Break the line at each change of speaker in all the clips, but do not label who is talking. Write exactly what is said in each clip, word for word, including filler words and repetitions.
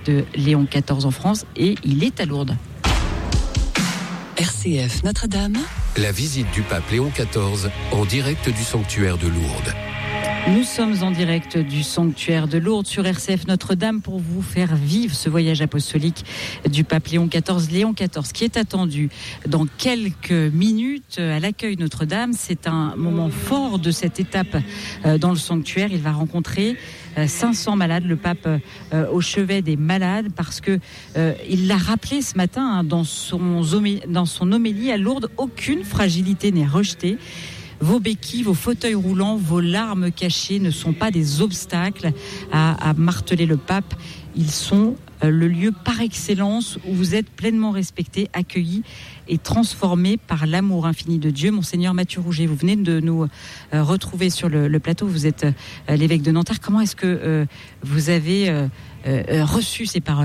de Léon quatorze en France et il est à Lourdes.
R C F Notre-Dame.
La visite du pape Léon quatorze en direct du sanctuaire de Lourdes.
Nous sommes en direct du sanctuaire de Lourdes sur R C F Notre-Dame pour vous faire vivre ce voyage apostolique du pape Léon quatorze. Léon quatorze qui est attendu dans quelques minutes à l'accueil Notre-Dame. C'est un moment fort de cette étape dans le sanctuaire. Il va rencontrer cinq cents malades, le pape au chevet des malades, parce que euh, il l'a rappelé ce matin hein, dans son dans son homélie à Lourdes, aucune fragilité n'est rejetée. Vos béquilles, vos fauteuils roulants, vos larmes cachées ne sont pas des obstacles à, à marteler le pape. Ils sont le lieu par excellence où vous êtes pleinement respectés, accueillis et transformés par l'amour infini de Dieu. Monseigneur Mathieu Rouget, vous venez de nous euh, retrouver sur le, le plateau. Vous êtes euh, l'évêque de Nanterre. Comment est-ce que euh, vous avez euh, euh, reçu ces paroles ?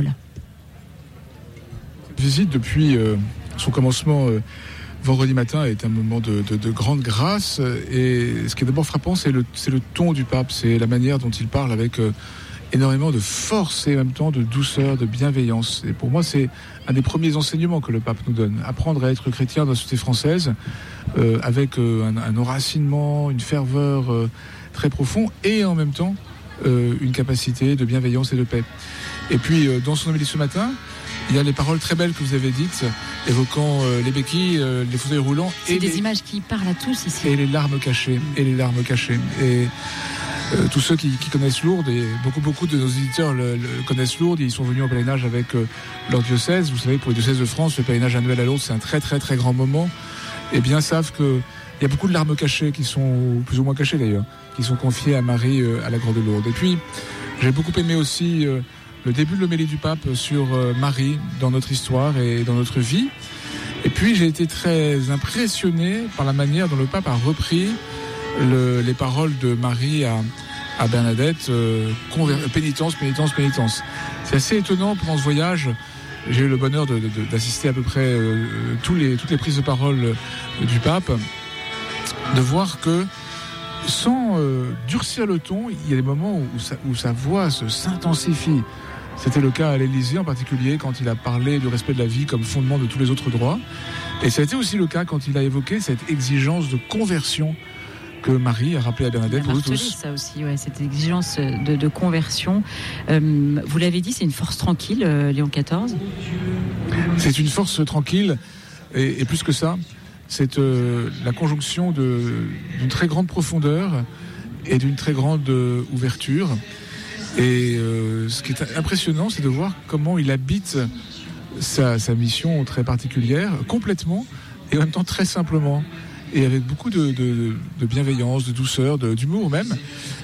Visite depuis euh, son commencement euh, vendredi matin est un moment de, de, de grande grâce. Et ce qui est d'abord frappant, c'est le, c'est le ton du pape, c'est la manière dont il parle avec euh, énormément de force et en même temps de douceur, de bienveillance. Et pour moi, c'est un des premiers enseignements que le pape nous donne. Apprendre à être chrétien dans la société française euh, avec euh, un, un enracinement, une ferveur euh, très profond et en même temps euh, une capacité de bienveillance et de paix. Et puis, euh, dans son homélie ce matin, il y a les paroles très belles que vous avez dites, évoquant euh, les béquilles, euh, les fauteuils roulants.
C'est
et
des
les...
images qui parlent à tous ici.
Et les larmes cachées, et les larmes cachées. Et euh, tous ceux qui, qui connaissent Lourdes, et beaucoup, beaucoup de nos éditeurs le, le connaissent Lourdes, ils sont venus en pèlerinage avec euh, leur diocèse. Vous savez, pour les diocèses de France, le pèlerinage annuel à Lourdes, c'est un très, très, très grand moment. Et bien savent qu'il y a beaucoup de larmes cachées, qui sont, plus ou moins cachées d'ailleurs, qui sont confiées à Marie euh, à la Grande Lourdes. Et puis, j'ai beaucoup aimé aussi euh, le début de l'homélie du pape sur euh, Marie dans notre histoire et dans notre vie. Et puis j'ai été très impressionné par la manière dont le pape a repris le, les paroles de Marie à, à Bernadette, euh, conver- pénitence, pénitence, pénitence. C'est assez étonnant pendant ce voyage. J'ai eu le bonheur de, de, d'assister à peu près euh, tous les, toutes les prises de parole euh, du pape, de voir que sans euh, durcir le ton, il y a des moments où sa, où sa voix se, s'intensifie. C'était le cas à l'Élysée en particulier, quand il a parlé du respect de la vie comme fondement de tous les autres droits. Et ça a été aussi le cas quand il a évoqué cette exigence de conversion que Marie a rappelé à Bernadette.
Il a martelé ça aussi, ouais, cette exigence de, de conversion. Euh, vous l'avez dit, c'est une force tranquille, euh, Léon quatorze.
C'est une force tranquille, et, et plus que ça, c'est euh, la conjonction de, d'une très grande profondeur et d'une très grande euh, ouverture. Et euh, ce qui est impressionnant, c'est de voir comment il habite sa, sa mission très particulière, complètement, et en même temps très simplement, et avec beaucoup de, de, de bienveillance, de douceur, de, d'humour même.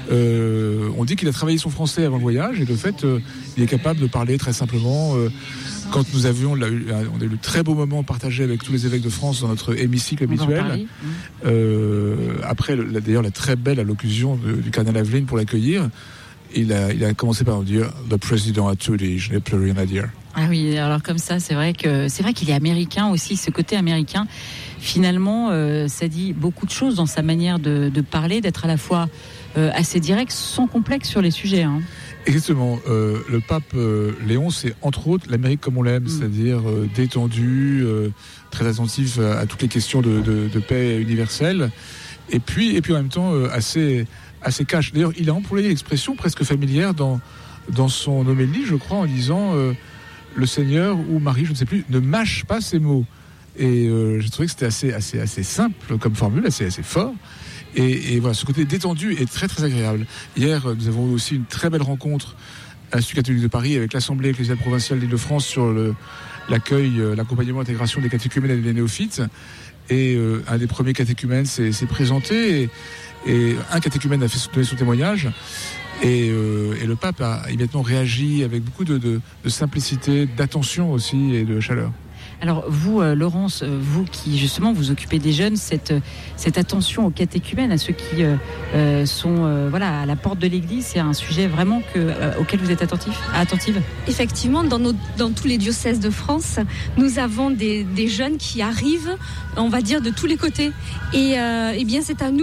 Euh, on dit qu'il a travaillé son français avant le voyage, et de fait, euh, il est capable de parler très simplement. Euh, quand nous avions, on a eu le très beau moment partagé avec tous les évêques de France dans notre hémicycle habituel. Euh, après, le, d'ailleurs, la très belle allocution de, du cardinal Aveline pour l'accueillir. Il a, il a commencé par nous dire « Le président a tout dit, je n'ai plus rien à dire ».
Ah oui, alors comme ça, c'est vrai que c'est vrai qu'il est américain aussi, ce côté américain. Finalement, euh, ça dit beaucoup de choses dans sa manière de, de parler, d'être à la fois euh, assez direct, sans complexe sur les sujets. Hein.
Exactement. Euh, le pape euh, Léon, c'est entre autres l'Amérique comme on l'aime, mmh. c'est-à-dire euh, détendu, euh, très attentif à, à toutes les questions de, de, de paix universelle, et puis, et puis en même temps euh, assez... assez cash. D'ailleurs, il a employé l'expression presque familière dans, dans son homélie, je crois, en disant euh, le Seigneur ou Marie, je ne sais plus, ne mâche pas ses mots. Et euh, j'ai trouvé que c'était assez, assez, assez simple comme formule, assez, assez fort. Et, et voilà, ce côté détendu est très, très agréable. Hier, nous avons eu aussi une très belle rencontre à l'Institut catholique de Paris avec l'Assemblée ecclésiale provinciale d'Île-de-France sur le, l'accueil, l'accompagnement, l'intégration des catéchumènes et des néophytes. Et euh, un des premiers catéchumènes s'est, s'est présenté et, et un catéchumène a fait donner son témoignage. Et, euh, et le pape a immédiatement réagi avec beaucoup de, de, de simplicité, d'attention aussi et de chaleur.
Alors vous, euh, Laurence, vous qui justement vous occupez des jeunes, cette, cette attention aux catéchumènes, à ceux qui euh, euh, sont euh, voilà, à la porte de l'église, c'est un sujet vraiment que, euh, auquel vous êtes attentif, attentive.
Effectivement, dans, nos, dans tous les diocèses de France, nous avons des, des jeunes qui arrivent, on va dire, de tous les côtés. Et, euh, et bien c'est à nous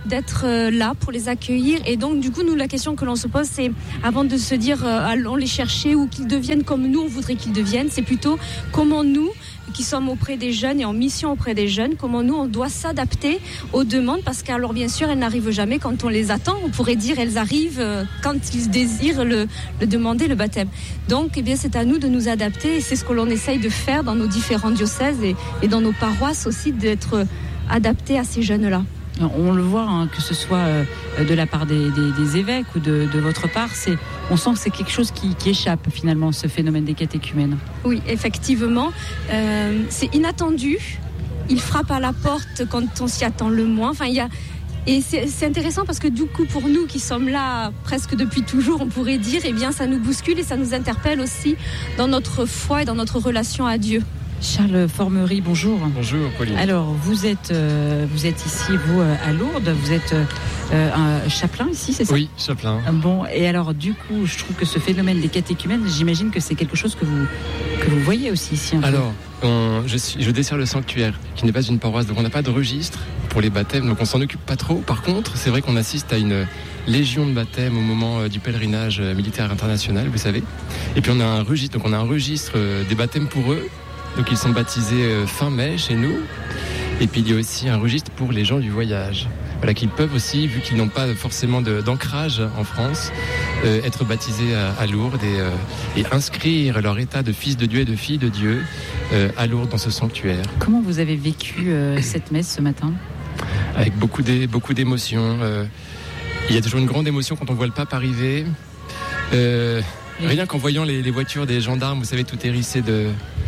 d'être là pour les accueillir. Et donc, du coup, nous, la question que l'on se pose, c'est avant de se dire euh, allons les chercher ou qu'ils deviennent comme nous, on voudrait qu'ils deviennent, c'est plutôt comment nous, qui sommes auprès des jeunes et en mission auprès des jeunes, comment nous, on doit s'adapter aux demandes, parce qu'alors, bien sûr, elles n'arrivent jamais quand on les attend. On pourrait dire elles arrivent euh, quand ils désirent le, le demander, le baptême. Donc, eh bien, c'est à nous de nous adapter et c'est ce que l'on essaye de faire dans nos différents diocèses et, et dans nos paroisses aussi, d'être adaptés à ces jeunes-là.
On le voit, hein, que ce soit euh, de la part des, des, des évêques ou de, de votre part, c'est, on sent que c'est quelque chose qui, qui échappe finalement, ce phénomène des catéchumènes.
Oui, effectivement, euh, c'est inattendu. Il frappe à la porte quand on s'y attend le moins. Enfin, il y a... Et c'est, c'est intéressant parce que du coup, pour nous qui sommes là presque depuis toujours, on pourrait dire, eh bien, ça nous bouscule et ça nous interpelle aussi dans notre foi et dans notre relation à Dieu.
Charles Formery, bonjour.
Bonjour, Pauline.
Alors, vous êtes, euh, vous êtes ici, vous, euh, à Lourdes. Vous êtes euh, un chapelain ici, c'est ça ?
Oui, chapelain.
Bon, et alors, du coup, je trouve que ce phénomène des catéchumènes, j'imagine que c'est quelque chose que vous, que vous voyez aussi ici. Un
alors, on, je, suis, je dessert le sanctuaire, qui n'est pas une paroisse, donc on n'a pas de registre pour les baptêmes, donc on s'en occupe pas trop. Par contre, c'est vrai qu'on assiste à une légion de baptêmes au moment du pèlerinage militaire international, vous savez. Et puis on a un registre, donc on a un registre des baptêmes pour eux. Donc ils sont baptisés fin mai chez nous. Et puis il y a aussi un registre pour les gens du voyage. Voilà, qu'ils peuvent aussi, vu qu'ils n'ont pas forcément de, d'ancrage en France, euh, être baptisés à, à Lourdes et, euh, et inscrire leur état de fils de Dieu et de fille de Dieu euh, à Lourdes dans ce sanctuaire.
Comment vous avez vécu euh, cette messe ce matin ?
Avec beaucoup, d'é, beaucoup d'émotions. Euh, il y a toujours une grande émotion quand on voit le pape arriver. Euh, oui. Rien qu'en voyant les, les voitures des gendarmes, vous savez, tout hérissé de...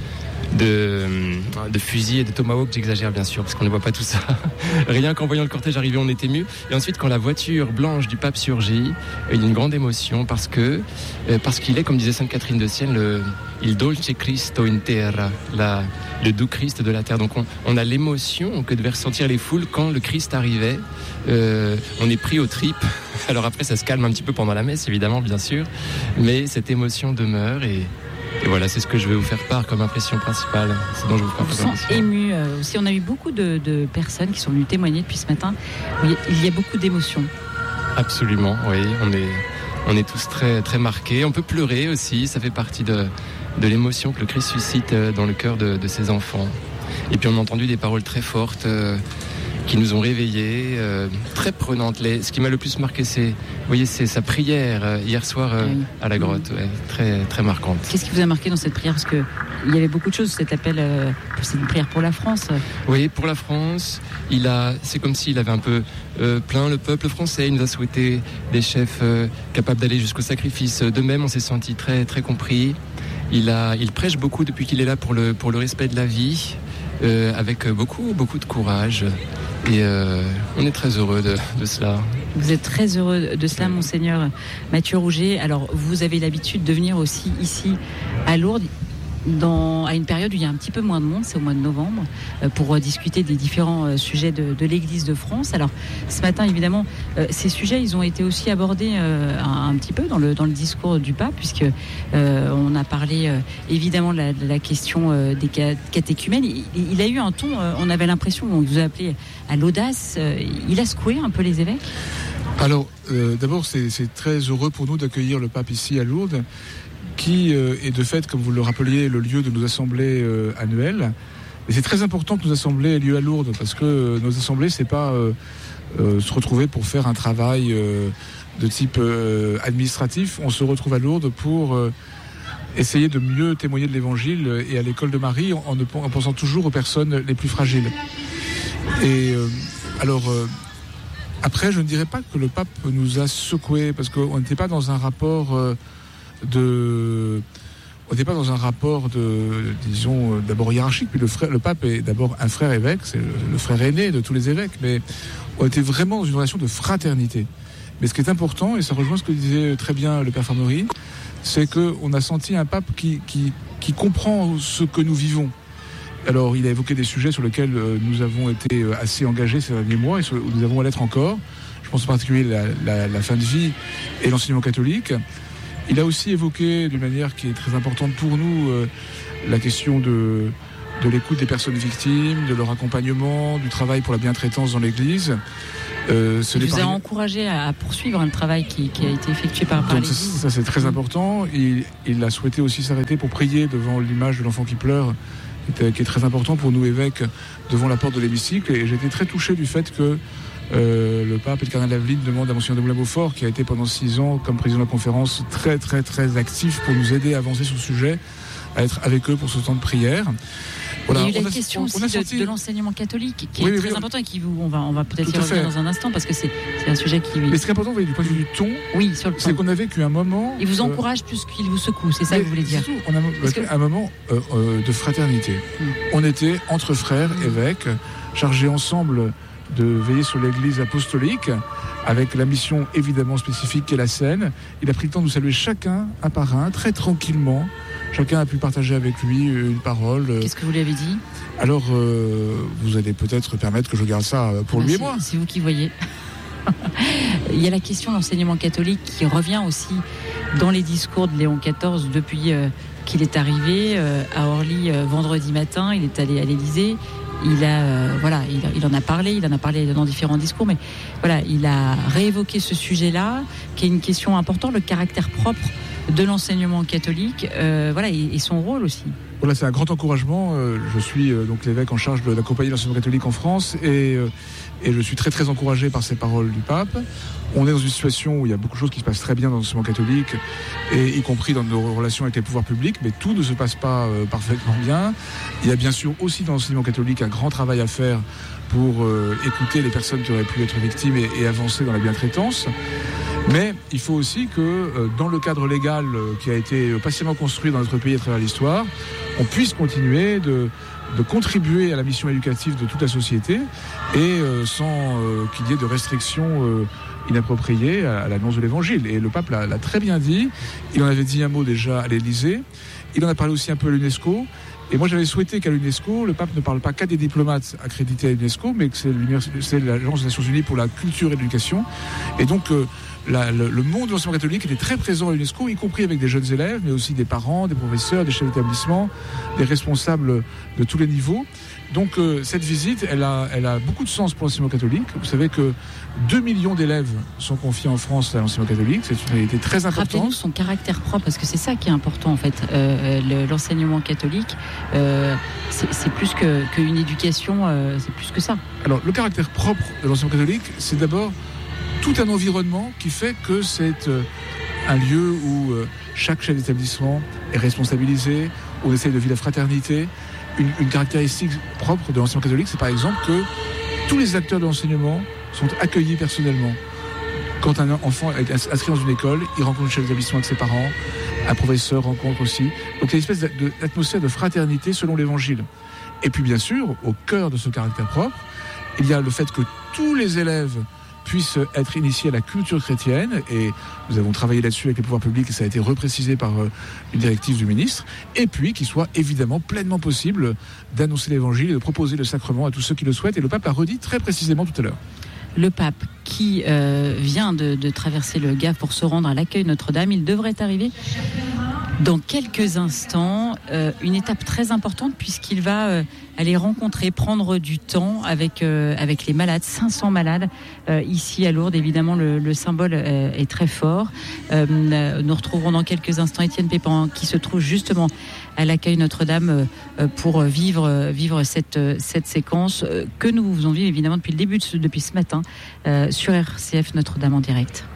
De, de fusils et de tomahawks, j'exagère bien sûr parce qu'on ne voit pas tout ça. Rien qu'en voyant le cortège arriver, on est ému. Et ensuite, quand la voiture blanche du pape surgit, il y a une grande émotion parce que parce qu'il est, comme disait Sainte Catherine de Sienne, le il dolce Cristo in terra, la, le doux Christ de la terre. Donc on, on a l'émotion que devaient ressentir les foules quand le Christ arrivait. Euh, on est pris aux tripes. Alors après, ça se calme un petit peu pendant la messe, évidemment, bien sûr, mais cette émotion demeure et Et voilà, c'est ce que je vais vous faire part comme impression principale. C'est dont je vous ferai part.
On se sent ému euh, aussi. On a eu beaucoup de, de personnes qui sont venues témoigner depuis ce matin. Il y a beaucoup d'émotions.
Absolument, oui. On est, on est tous très, très marqués. On peut pleurer aussi. Ça fait partie de, de l'émotion que le Christ suscite dans le cœur de, de ses enfants. Et puis on a entendu des paroles très fortes euh, qui nous ont réveillés, euh, très prenantes. Les, ce qui m'a le plus marqué, c'est, vous voyez, c'est sa prière euh, hier soir euh, oui. à la grotte, ouais, très, très marquante.
Qu'est-ce qui vous a marqué dans cette prière ? Parce que il y avait beaucoup de choses. Cet appel, euh, c'est une prière pour la France.
Oui, pour la France. Il a, c'est comme s'il avait un peu euh, plein le peuple français. Il nous a souhaité des chefs euh, capables d'aller jusqu'au sacrifice. De même, on s'est senti très, très compris. Il a, il prêche beaucoup depuis qu'il est là pour le, pour le respect de la vie, euh, avec beaucoup, beaucoup de courage. Et euh, on est très heureux de, de cela.
Vous êtes très heureux de cela, Monseigneur Mathieu Rouget. Alors, vous avez l'habitude de venir aussi ici à Lourdes, dans, à une période où il y a un petit peu moins de monde, c'est au mois de novembre, euh, pour euh, discuter des différents euh, sujets de, de l'Église de France. Alors, ce matin, évidemment, euh, ces sujets, ils ont été aussi abordés euh, un, un petit peu dans le, dans le discours du pape, puisque euh, on a parlé euh, évidemment de la, de la question euh, des catéchumènes. Il, il a eu un ton, euh, on avait l'impression, on vous a appelé à l'audace. Euh, il a secoué un peu les évêques.
Alors, euh, d'abord, c'est, c'est très heureux pour nous d'accueillir le pape ici à Lourdes, qui euh, est de fait, comme vous le rappeliez, le lieu de nos assemblées euh, annuelles. Et c'est très important que nos assemblées aient lieu à Lourdes, parce que euh, nos assemblées, c'est pas euh, euh, se retrouver pour faire un travail euh, de type euh, administratif. On se retrouve à Lourdes pour euh, essayer de mieux témoigner de l'Évangile et à l'école de Marie, en, en pensant toujours aux personnes les plus fragiles. Et euh, alors... Euh, Après, je ne dirais pas que le pape nous a secoués, parce qu'on n'était pas dans un rapport euh, de... On n'était pas dans un rapport de, disons, d'abord hiérarchique, puis le, frère, le pape est d'abord un frère évêque, c'est le, le frère aîné de tous les évêques, mais on était vraiment dans une relation de fraternité. Mais ce qui est important, et ça rejoint ce que disait très bien le père Formery, c'est qu'on a senti un pape qui, qui, qui comprend ce que nous vivons. Alors, il a évoqué des sujets sur lesquels euh, nous avons été euh, assez engagés ces derniers mois et sur, où nous avons à l'être encore. Je pense en particulier la, la, la fin de vie et l'enseignement catholique. Il a aussi évoqué, d'une manière qui est très importante pour nous, euh, la question de, de l'écoute des personnes victimes, de leur accompagnement, du travail pour la bientraitance dans l'Église.
Euh, ce Il vous a encouragé à poursuivre le travail qui, qui a été effectué par, par l'Église.
Ça, c'est très important. Il, il a souhaité aussi s'arrêter pour prier devant l'image de l'enfant qui pleure, qui est, qui est très important pour nous évêques, devant la porte de l'hémicycle. Et j'ai été très touché du fait que euh, le pape et le cardinal Aveline demandent à Monseigneur de Moulin-Beaufort, qui a été pendant six ans comme président de la conférence très très très actif pour nous aider à avancer sur le sujet, à être avec eux pour ce temps de prière.
Voilà. Il y a eu la on question a, aussi de, sorti... de l'enseignement catholique qui oui, est oui, très oui, important et qui vous, on va, on va peut-être y revenir dans un instant parce que c'est, c'est un sujet qui.
Mais ce qui est important, vous voyez, du point de vue du ton,
oui, sur le
c'est qu'on a vécu un moment.
Il vous encourage euh... plus qu'il vous secoue, c'est ça que vous voulez dire.
Surtout, on a vécu que... un moment euh, euh, de fraternité. Hum. On était entre frères, hum. évêques, chargés ensemble de veiller sur l'Église apostolique, avec la mission évidemment spécifique qu'est la Seine. Il a pris le temps de nous saluer chacun, un par un, très tranquillement. Chacun a pu partager avec lui une parole.
Qu'est-ce que vous lui avez dit ?
Alors, euh, vous allez peut-être permettre que je garde ça pour ah, lui et moi.
C'est vous qui voyez. Il y a la question de l'enseignement catholique qui revient aussi dans les discours de Léon quatorze depuis euh, qu'il est arrivé euh, à Orly euh, vendredi matin. Il est allé à l'Élysée. Il a, euh, voilà, il, il en a parlé, il en a parlé dans différents discours, mais voilà, il a réévoqué ce sujet-là, qui est une question importante, le caractère propre de l'enseignement catholique, euh, voilà, et, et son rôle aussi.
Voilà, c'est un grand encouragement. Euh, je suis euh, donc l'évêque en charge de, d'accompagner l'enseignement catholique en France, et, euh, et je suis très très encouragé par ces paroles du pape. On est dans une situation où il y a beaucoup de choses qui se passent très bien dans l'enseignement catholique, et y compris dans nos relations avec les pouvoirs publics, mais tout ne se passe pas euh, parfaitement bien. Il y a bien sûr aussi dans l'enseignement catholique un grand travail à faire pour euh, écouter les personnes qui auraient pu être victimes et, et avancer dans la bientraitance. Mais il faut aussi que, euh, dans le cadre légal euh, qui a été patiemment construit dans notre pays à travers l'histoire, on puisse continuer de, de contribuer à la mission éducative de toute la société et euh, sans euh, qu'il y ait de restrictions euh, inappropriées à, à l'annonce de l'Évangile. Et le pape l'a, l'a très bien dit. Il en avait dit un mot déjà à l'Élysée. Il en a parlé aussi un peu à l'UNESCO. Et moi, j'avais souhaité qu'à l'UNESCO, le pape ne parle pas qu'à des diplomates accrédités à l'UNESCO, mais que c'est, c'est l'Agence des Nations Unies pour la culture et l'éducation. Et donc, euh, la, le, le monde de l'enseignement catholique était très présent à l'UNESCO, y compris avec des jeunes élèves, mais aussi des parents, des professeurs, des chefs d'établissement, des responsables de tous les niveaux. Donc, euh, cette visite, elle a, elle a beaucoup de sens pour l'enseignement catholique. Vous savez que deux millions d'élèves sont confiés en France à l'enseignement catholique. C'est une réalité très importante.
Rappelez-nous son caractère propre, parce que c'est ça qui est important, en fait. Euh, le, l'enseignement catholique, euh, c'est, c'est plus que, qu'une éducation, euh, c'est plus que ça.
Alors, le caractère propre de l'enseignement catholique, c'est d'abord tout un environnement qui fait que c'est euh, un lieu où euh, chaque chef d'établissement est responsabilisé, où on essaie de vivre la fraternité. Une, une caractéristique propre de l'enseignement catholique, c'est par exemple que tous les acteurs de l'enseignement sont accueillis personnellement. Quand un enfant est inscrit dans une école, il rencontre le chef d'établissement avec ses parents, un professeur rencontre aussi. Donc il y a une espèce d'atmosphère de fraternité selon l'Évangile. Et puis bien sûr, au cœur de ce caractère propre, il y a le fait que tous les élèves puissent être initiés à la culture chrétienne, et nous avons travaillé là-dessus avec les pouvoirs publics et ça a été reprécisé par une directive du ministre, et puis qu'il soit évidemment pleinement possible d'annoncer l'évangile et de proposer le sacrement à tous ceux qui le souhaitent, et le pape l'a redit très précisément tout à l'heure.
Le pape qui euh, vient de, de traverser le Gave pour se rendre à l'accueil Notre-Dame, il devrait arriver dans quelques instants, euh, une étape très importante puisqu'il va euh, aller rencontrer, prendre du temps avec euh, avec les malades, cinq cents malades euh, ici à Lourdes. Évidemment, le, le symbole euh, est très fort. Euh, nous retrouverons dans quelques instants Étienne Pépin qui se trouve justement à l'accueil Notre-Dame euh, pour vivre vivre cette cette séquence euh, que nous faisons vivre évidemment depuis le début de ce, depuis ce matin euh, sur R C F Notre-Dame en direct.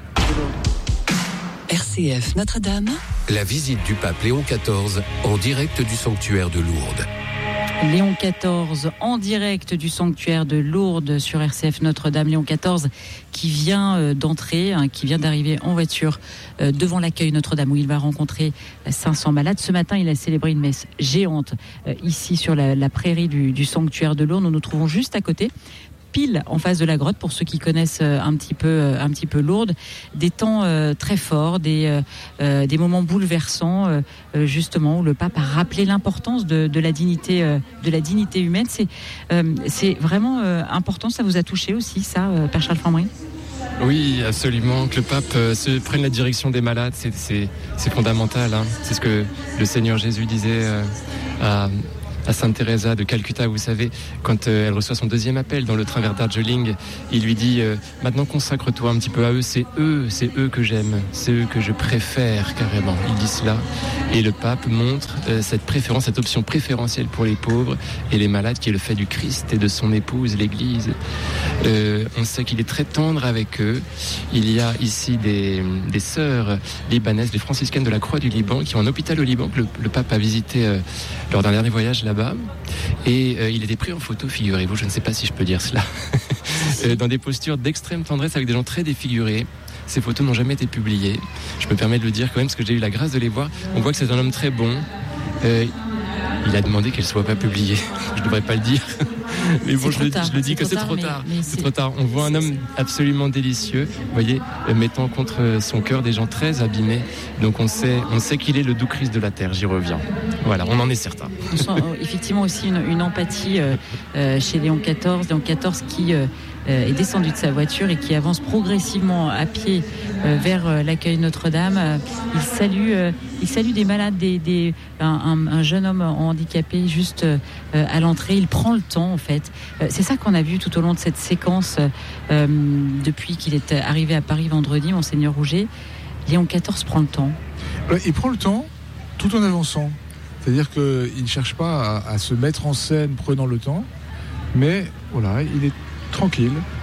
R C F Notre-Dame.
La visite du pape Léon quatorze en direct du sanctuaire de Lourdes.
Léon quatorze en direct du sanctuaire de Lourdes sur R C F Notre-Dame. Léon quatorze qui vient d'entrer, hein, qui vient d'arriver en voiture euh, devant l'accueil Notre-Dame où il va rencontrer cinq cents malades. Ce matin, il a célébré une messe géante euh, ici sur la, la prairie du, du sanctuaire de Lourdes. Nous nous trouvons juste à côté, pile en face de la grotte, pour ceux qui connaissent un petit peu, un petit peu Lourdes. Des temps euh, très forts, des, euh, des moments bouleversants, euh, justement, où le pape a rappelé l'importance de, de, la, dignité, euh, de la dignité humaine. C'est, euh, c'est vraiment euh, important. Ça vous a touché aussi, ça, euh, Père Charles Fambry ?
Oui, absolument. Que le pape euh, se prenne la direction des malades, c'est, c'est, c'est fondamental. Hein. C'est ce que le Seigneur Jésus disait euh, à... à Sainte Teresa de Calcutta, vous savez, quand euh, elle reçoit son deuxième appel dans le train vers Darjeeling, il lui dit euh, maintenant consacre-toi un petit peu à eux, c'est eux, c'est eux que j'aime, c'est eux que je préfère carrément. Il dit cela et le pape montre euh, cette préférence, cette option préférentielle pour les pauvres et les malades qui est le fait du Christ et de son épouse, l'Église. Euh, on sait qu'il est très tendre avec eux. Il y a ici des, des sœurs libanaises, des franciscaines de la Croix du Liban qui ont un hôpital au Liban que le, le pape a visité euh, lors d'un dernier voyage là-bas et euh, il était pris en photo, figurez-vous, je ne sais pas si je peux dire cela, euh, dans des postures d'extrême tendresse avec des gens très défigurés. Ces photos n'ont jamais été publiées. Je me permets de le dire quand même parce que j'ai eu la grâce de les voir. On voit que c'est un homme très bon. Euh, il a demandé qu'elles ne soient pas publiées. Je ne devrais pas le dire. Mais bon, je le, je le dis que c'est trop tard. Mais, mais c'est, c'est trop tard. On voit un homme absolument délicieux, vous voyez, mettant contre son cœur des gens très abîmés. Donc on sait, on sait qu'il est le doux Christ de la terre. J'y reviens. Voilà, on en est certain.
On sent effectivement aussi une, une empathie euh, euh, chez Léon quatorze. Léon quatorze qui euh, est descendu de sa voiture et qui avance progressivement à pied euh, vers euh, l'accueil Notre-Dame. Euh, il salue, euh, il salue des malades, des, des, un, un, un jeune homme handicapé juste euh, à l'entrée. Il prend le temps, en fait. Euh, c'est ça qu'on a vu tout au long de cette séquence euh, depuis qu'il est arrivé à Paris vendredi, Monseigneur Rouget. Léon quatorze prend le temps.
Il prend le temps tout en avançant. C'est-à-dire qu'il ne cherche pas à, à se mettre en scène prenant le temps, mais voilà, il est tranquille,